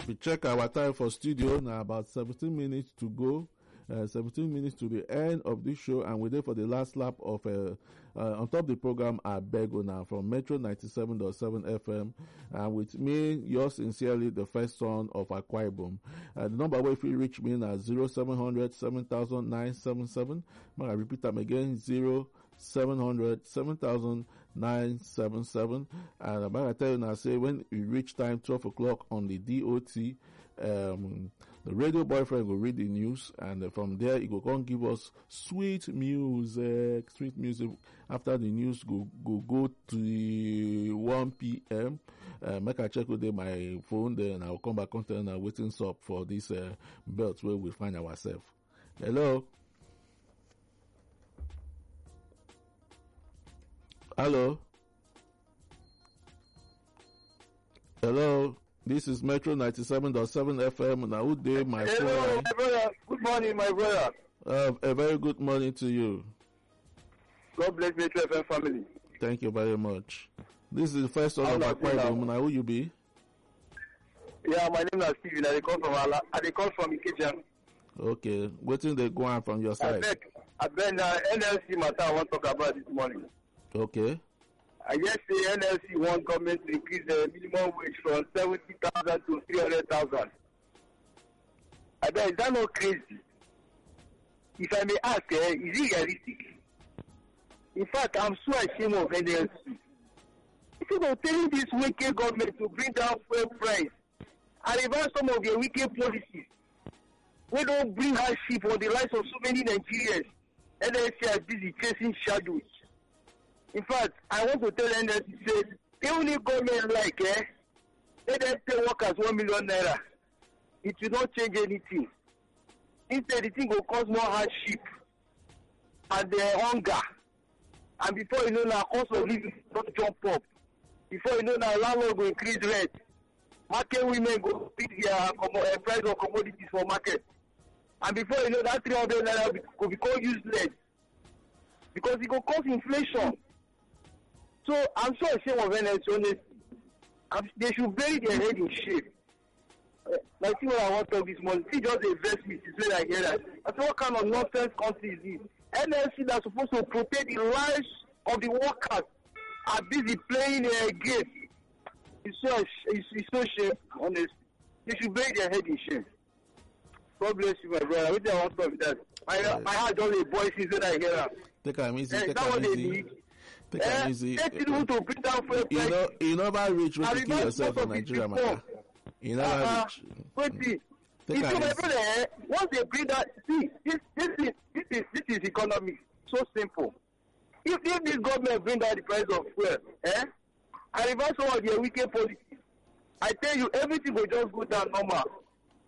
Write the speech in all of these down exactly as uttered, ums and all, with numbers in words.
we check our time for studio now, about seventeen minutes to go. Uh, seventeen minutes to the end of this show, and we're there for the last lap of uh, uh, on top of the program I beg now from Metro ninety-seven point seven F M, and with me, yours sincerely, the first son of Akwa Ibom. Uh, the number where if you reach me now zero seven hundred seven thousand nine seven seven. I repeat them again, zero seven hundred seven thousand nine seven seven. And I'm going to tell you now, say when you reach time twelve o'clock on the D O T, um, the radio boyfriend will read the news, and from there he will come give us sweet music, sweet music. After the news, go go go to the one p.m. Uh, make I check with my phone, then I'll come back on and uh, waiting up for this uh, belt where we find ourselves. Hello. Hello. Hello. This is Metro ninety-seven point seven F M. Now, good day, my Hello, friend. my brother. Good morning, my brother. Uh, a very good morning to you. God bless Metro F M family. Thank you very much. This is the first one of How Akwa are you Ibom. Now, who you be? Yeah, my name is Steven. I dey call from Ala. I dey call from Ikeja. Okay. Waiting they go on from your I side. beg, I beg uh, N L C matter I want to talk about this morning. Okay. I just say N L C want government to increase the minimum wage from seventy thousand to three hundred thousand. I beg, is that not crazy? If I may ask, eh, is it realistic? In fact, I'm so ashamed of N L C. Instead of telling this wicked government to bring down fuel price and reverse some of their wicked policies, we don't bring hardship on the lives of so many Nigerians. N L C are busy chasing shadows. In fact, I want to tell N L C, say, even if government like, eh, let them pay workers one million naira. It will not change anything. Instead, the thing will cause more hardship and the hunger. And before you know, now cost of living will not jump up. Before you know, now landlord will increase rent. Market women go beat their uh, price of commodities for market. And before you know, that three hundred naira will become useless because it will cause inflation. So I'm so ashamed of N L C, honestly. They should bury their head in shame. Uh, like, see what I want to talk this morning. See, just a verse me to say I hear that. I said, what kind of nonsense country is this? N L C that's supposed to protect the lives of the workers are busy playing a game. It's so, it's, it's so shame, honestly. They should bury their head in shame. God bless you, my brother. What do I want to talk with that? My, yes. my heart just a boy since when I hear that. Take am easy. Eh, Take that what am they easy. need. Take Eh, am easy. Take people to bring down fuel You price. know, you never reach when And to kill reverse yourself most in of Nigeria, it man. before. You never Uh-uh. reach. Wait, see. Take If am you, my easy. brother, eh, once they bring that, see, this, this is, this is, this is economics. So simple. If, if this government bring down the price of fuel, eh, and reverse some of their wicked policies, I tell you, everything will just go down normal.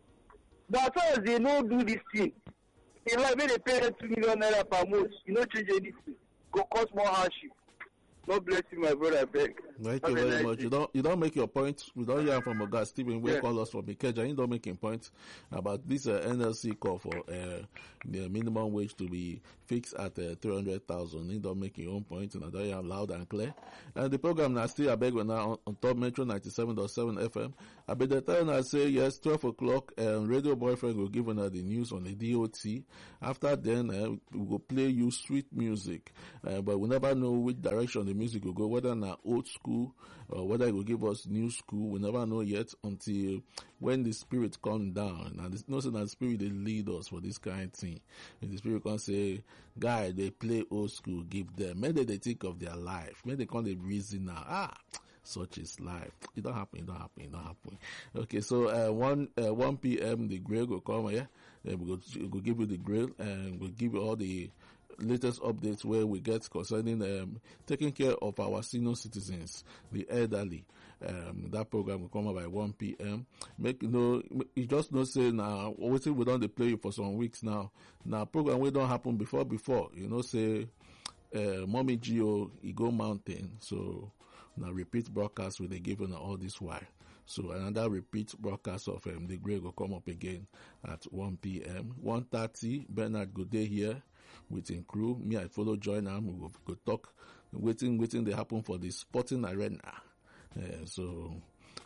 But as far as they don't do this thing, in like when they pay them two million naira per month, you don't change anything. Go cause more hardship. God bless you, my brother, I beg. Thank Have you a very nice much. day. You don't you don't make your point. We don't hear from Oga Stephen. We Yeah. call us from Ikeja. You don't make a point about this uh, N L C call for uh, the minimum wage to be fixed at uh, three hundred thousand. You don't make your own point, and I don't hear loud and clear. And the program now still I beg you now on, on top Metro ninety-seven point seven F M. I bet the time I say yes, twelve o'clock. Um, Radio Boyfriend will give us the news on the D O T. After then, uh, we will play you sweet music, uh, but we never know which direction the music will go. Whether na old school or whether it will give us new school, we never know yet until when the spirit come down. And it's not saying that the spirit they lead us for this kind of thing. And the spirit can say, guy, they play old school, give them. Maybe they think of their life. Maybe they can't they reason now. Ah, such is life. It don't happen, it don't happen, it don't happen. Okay, so uh, one uh, one p.m. the grill will come here. Yeah? Uh, we will we'll give you the grill and we'll give you all the latest updates where we get concerning um, taking care of our senior citizens, the elderly. Um, that program will come up by one p.m. Make you know, you just know say now, waiting we don't play you for some weeks now. Now program we don't happen before before. You know say, uh, Mommy Geo, he go mountain. So now repeat broadcast will they give you all this while. So another repeat broadcast of um, the grade will come up again at one p.m. one thirty, Bernard go day here with him crew. Me, I follow join them. We will go talk, waiting, waiting they happen for the sporting arena. Uh, so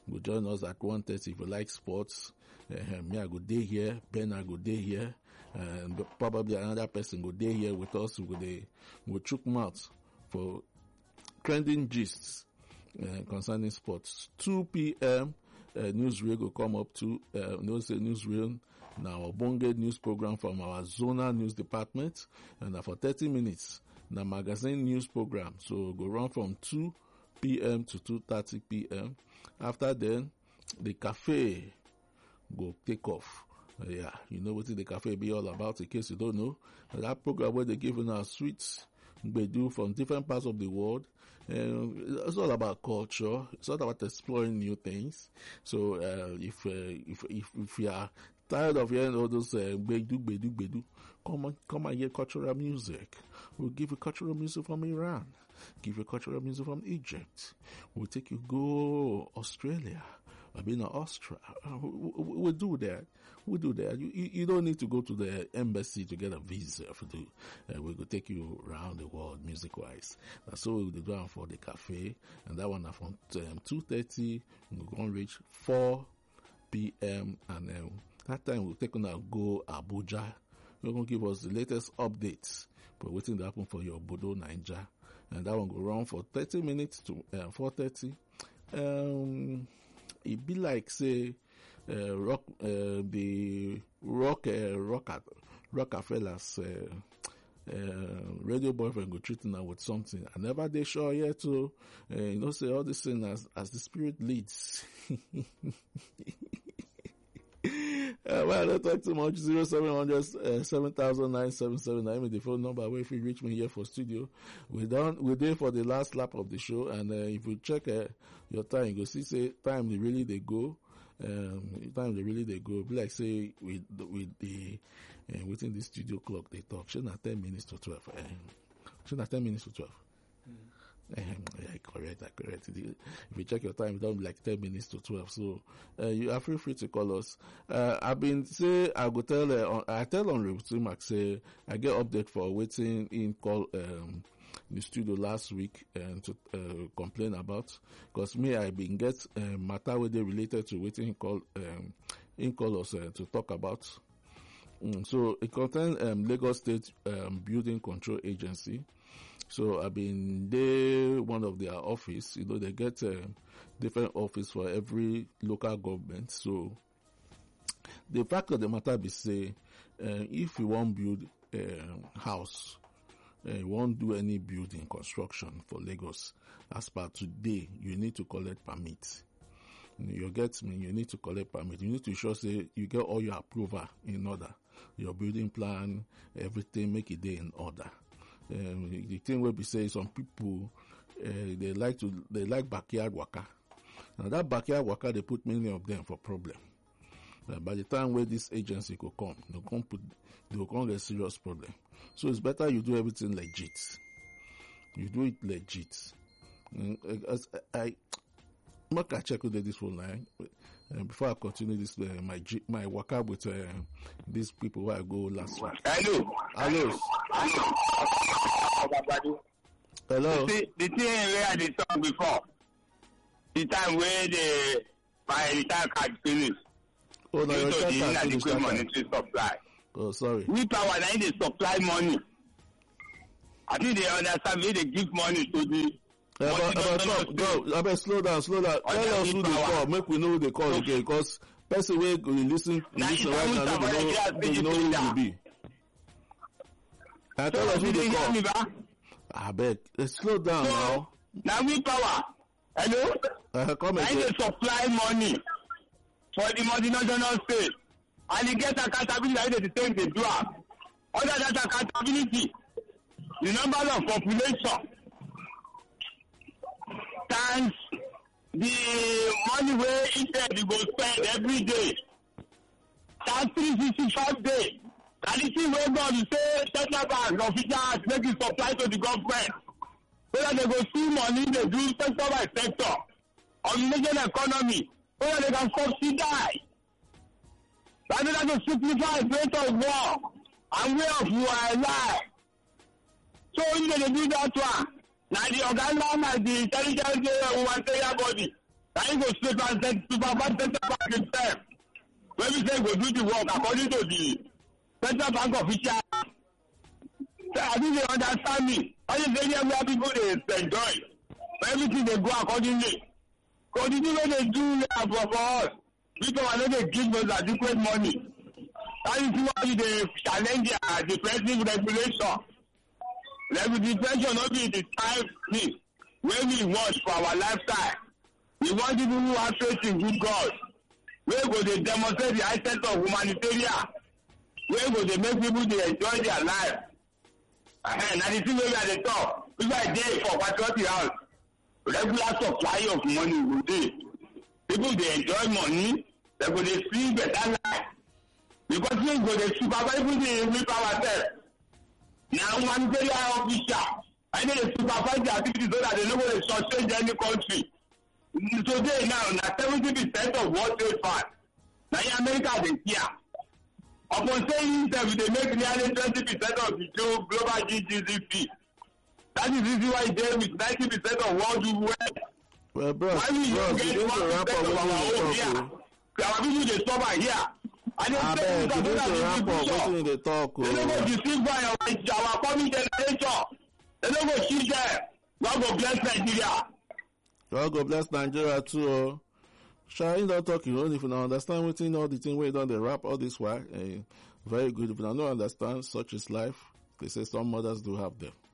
go join us at one thirty if you like sports. Uh, me, I go day here. Ben, I go day here. And probably another person go day here with us. We go, go chook mouth for trending gists uh, concerning sports. two p.m. Uh, newsreel will come up to uh, no say newsreel now a bonge news program from our zonal news department, and uh, for thirty minutes the magazine news program. So go run from two p.m. to two thirty p.m. After then, the cafe go take off. Uh, yeah, you know what the cafe be all about. In case you don't know, uh, that program where they giving us sweets they do from different parts of the world. And it's all about culture. It's all about exploring new things. So uh, if, uh, if if if you are tired of hearing all those uh, bedu bedu bedu, come on, come and hear cultural music. We'll give you cultural music from Iran. Give you cultural music from Egypt. We'll take you go Australia. I've been in Austria. We'll, we'll do that. We'll do that. You, you, you don't need to go to the embassy to get a visa for do. Uh, we'll go take you around the world music-wise. That's what we'll do for the cafe. And that one from um, two thirty, we're going to reach four p.m. And um, that time we'll take on our go Abuja. You're going to give us the latest updates. But waiting to happen for your Bodo Niger. And that one will run for thirty minutes to uh, four thirty. Um... It be like say uh, rock uh, the rock uh, rock Rockefellers uh, uh, radio boyfriend go treating her with something. I never they sure yet to uh, you know say all this thing as as the spirit leads. Uh, well, don't talk too much. Zero seven hundred uh, seven thousand nine seven seven nine. The phone number where if you reach me here for studio. We're done. We're there for the last lap of the show, and uh, if you check uh, your time, you go see say time they really they go. Um, time they really they go. Be like say with with the uh, within the studio clock they talk. Should not ten minutes to twelve. Um, should not ten minutes to twelve. Mm. Um, yeah, correct, correct. If you check your time, it's done like ten minutes to twelve. So, uh, you are free free to call us. Uh, I've been say I go tell uh, I tell on Rebutumak say I get update for waiting in call um the studio last week and to uh, complain about because me I been get uh, matter where they related to waiting call um in call us uh, to talk about. Mm, so it contains um, Lagos State um, Building Control Agency. So I've been there, one of their office, you know, they get a different office for every local government. So the fact of the matter be say, uh, if you want to build a house, uh, you won't do any building construction for Lagos, as per today, you need to collect permit. You get me, you need to collect permit. You need to show say you get all your approval in order. Your building plan, everything, make it there in order. Um, the thing where we say some people uh, they like to they like backyard waka. Now that backyard waka they put many of them for problem. Uh, by the time where this agency could come, they come put they will come get serious problem. So it's better you do everything legit. You do it legit. Mm, as I, I I'm gonna check with this phone line uh, before I continue this. Uh, my my waka with uh, these people where I go last week. Hello. Hello. Hello. You see, the thing where I did talk before, the time where the my return card finished. Oh no, your return card finished. The monetary supply. Oh sorry. We power now they supply money. I think they understand where they give money to the. Uh, but, but stop, go. I better slow down, slow down. Tell us who they call. Make we know who they call again, because person wey go listen, listen right now, no know, no know who you be. And tell us who they call. I beg, let's slow down so, now. Now we power. Hello. Uh, come again. Now they supply money for the multinational state, and they get accountability. Like they think they do am. Under that accountability, the number of population times the money where instead you go spend every day. That's three sixty-five days. And the thing where God you say central bank officials make it supply to the government. So that they go see money they do sector by sector on the nation economy. So that they can subsidize. That is to simplify the rate of war and way of your life. So if they do that one, now the organ now the intelligence humanitarian body, I go supervise Central Bank itself. When we say go do the work according to the Central Bank official. So I think they understand me. All the area where people they enjoy. Everything they go accordingly. Continue when they do for, for us. People are not they give us adequate money. That is why they challenge the depressive regulation. Like the depression not be the time thing when we watch for our lifestyle. We want people who have faith in good God. We go they demonstrate the high sense of humanitarian. We go they make people they enjoy their life. And that is the way we are the top. People are there for patriotic house. Regular supply of money will be. People they enjoy money, they go they see better life. Because we go they supervise people they whip ourselves. Now humanitarian official, I need to supervise the activities so that they don't go to sustain any country. Today now, now seventy percent of world trade fund. Now in America they here. Upon saying that they make nearly twenty percent of the global G D P. That is easy why they with ninety percent of world wealth. Well, bro, why we bro, don't get you one need to wrap percent up of our own what here? you Our people they suffer here. And I they beg, you need to wrap up what you talk. They don't go deceive by our, our coming generation. They don't go cheat them. God go bless Nigeria. God go bless Nigeria too. Oh. Shine don't talk you own if you don't understand within all the thing where you don't they rap all this while. Eh, very good. If you don't understand, such is life. They say some mothers do have them.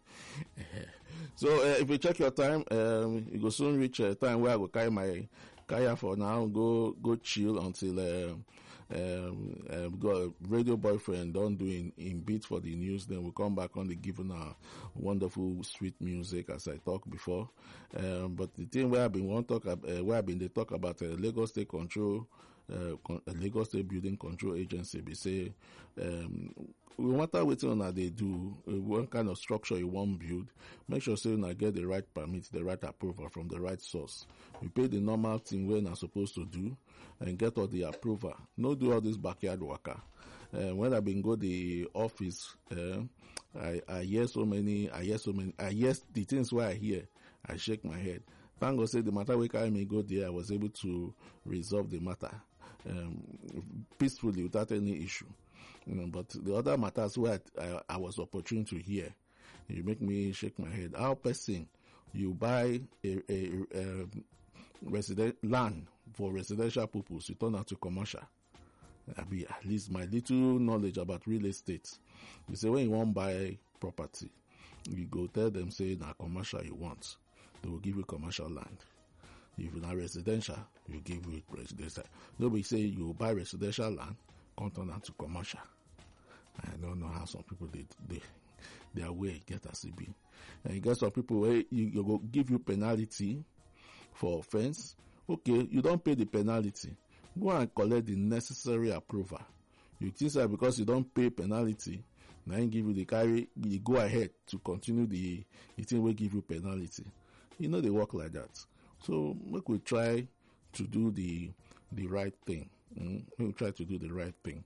So uh, if you check your time, um, you go soon reach a time where I go carry my kaya for now, go go chill until um, um, um, go radio boyfriend don't do in, in beat for the news. Then we'll come back on the given our wonderful sweet music as I talked before. Um, but the thing where I've been want talk uh, where I've been they talk about uh, Lagos State Control, uh, con- uh, Lagos State Building Control Agency. They say um, we want to wait on that they do uh, what kind of structure you want build. Make sure so you get the right permit, the right approval from the right source. We pay the normal thing we're not supposed to do and get all the approval. No do all this backyard worker. Uh, when I've been go the office, uh, I, I hear so many, I hear so many, I hear the things where I hear, I shake my head. Thank God say the matter where I may go there, I was able to resolve the matter um, peacefully without any issue. You know, but the other matters where I, I, I was opportune to hear, you make me shake my head. How person you buy a, a, a resident land for residential purpose, you turn out to commercial. I be at least my little knowledge about real estate. You say when you want to buy property, you go tell them say na commercial you want, they will give you commercial land. If you not residential, you give you residential. Nobody say you buy residential land, come turn out to commercial. I don't know how some people they they their way get a C B. And you get some people where you, you go give you penalty for offense. Okay, you don't pay the penalty. Go and collect the necessary approval. You think that because you don't pay penalty, now you give you the carry, you go ahead to continue the, the thing will give you penalty. You know they work like that. So make we try to do the the right thing. Mm? We try to do the right thing.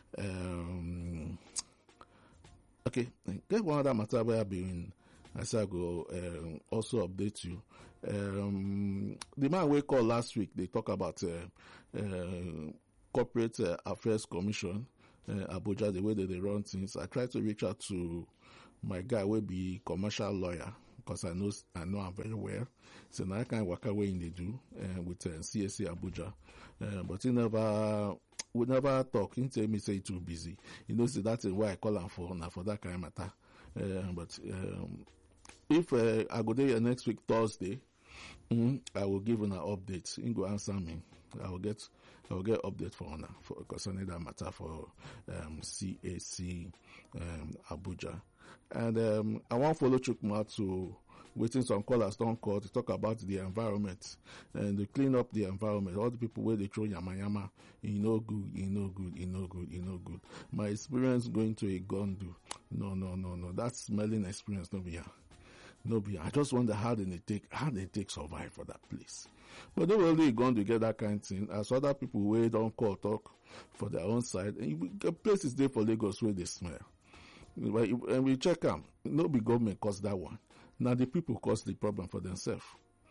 Um, okay, get one other matter where I've been. I said I go um, also update you. Um, the man we called last week, they talk about uh, uh, corporate uh, affairs commission, uh, Abuja, the way that they run things. I tried to reach out to my guy, will be commercial lawyer, because I know I know him very well. So now I can work away in the do uh, with uh, C S C Abuja, uh, but he never. We never talk. He tell me say too busy. He knows that that's why I call him for now for that kind of matter. Uh, but um, if uh, I go there next week Thursday, mm, I will give him an update. He go answer me. I will get I will get update for now for concerning that matter for um, C A C um, Abuja. And um, I want follow Chukma to waiting some callers don't call to talk about the environment and to clean up the environment. All the people where they throw yama yama, you know good, you know good, you know good, you know good. My experience going to a gundu, no, no, no, no. That smelling experience, no be no be. I just wonder how they take, how they take survive for that place. But they really going to get that kind of thing. As other people where don't call talk for their own side, and you get places there for Lagos where they smell. And we check them. No be government cause that one. Now the people cause the problem for themselves.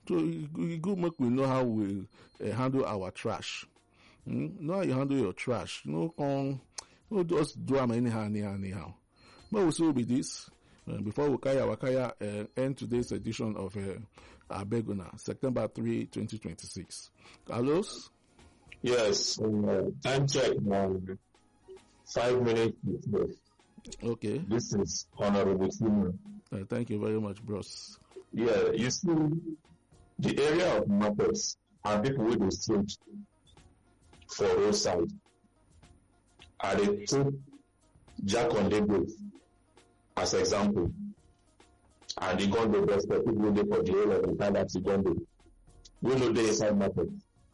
So you go make we know how we uh, handle our trash. Mm? Know how you handle your trash. No, come, no just do them anyhow, anyhow, anyhow. But we still be this. Uh, before we carry our carry, uh, end today's edition of uh, Abeguna, September third, twenty twenty-six. Carlos? Yes, uh, time check, um, five minutes before. Okay. This is Honorable Timur. Uh, thank you very much, bros. Yeah, you see, the area of markets and people with the stage for roadside are the two Jack on Lagos as example. And the gun they best people will for the area of the time that's the gun they will know the inside market.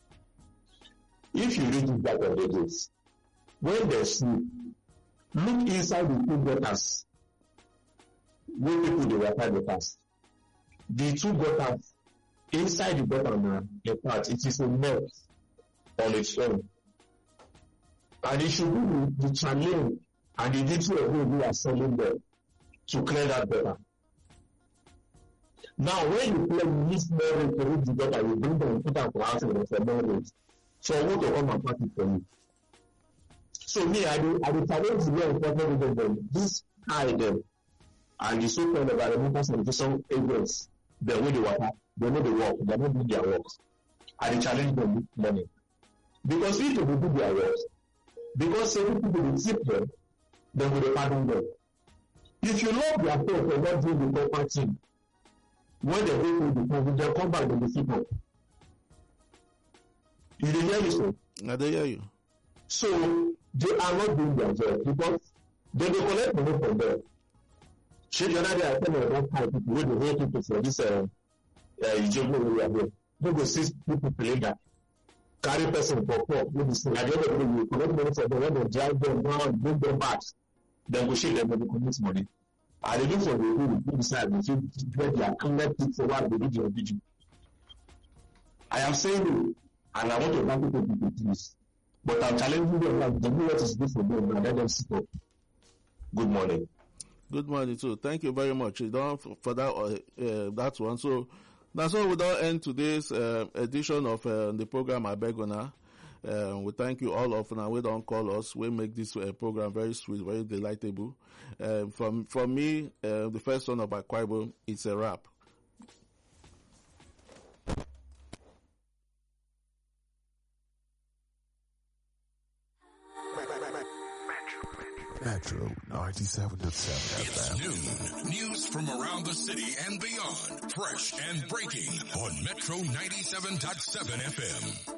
If you read this Jack on Lagos, when they sleep, look inside the two gutters where people they were the past. The two gutters inside the gutter now, in fact, it is a mess on its own. And it should be the challenge and the detail of who we are selling them to clear that gutter. Now, when you play this more rate to reach the gutter, you bring them and put them for housing for more rate. So I want to come and party for you. So me, I do, I do challenge the law enforcement with them. This high them and the so-called environmental sanitation agents, they know the water, they know the work, they know do their work. I do challenge them with money. Because if they do their work, because certain people will tip them, they will pardon them. If you love their faith and not doing the proper thing, when they go through the problem, they'll come back and be people. You didn't hear me, sir? I didn't hear you. So, they are not doing their job because they will collect money from them. She the other day I tell you about how people wey dey hold people for this uh, uh, Ijebu wey we are here. You go see people playing that carry person for poor wey be say at the end of the day you collect money from them when they drive them down bring them back then go shake them when they commit money. And they look for the people who decide they fit get their connect it for what they do their video. I am saying it and I want to thank people to please. But I'm challenging them like they know what is good for them and let them sit up. Good morning. Good morning too. Thank you very much. You don't for that uh, uh, that one. So that's all. We don't end today's uh, edition of uh, the program Abeguna. Uh, we thank you all of now. We don't call us. We make this uh, program very sweet, very delightable. Uh, from from me, uh, the first son of Akwa Ibom, it's a wrap. Metro ninety-seven point seven It's F M. noon. News from around the city and beyond. Fresh and breaking on Metro ninety-seven point seven F M.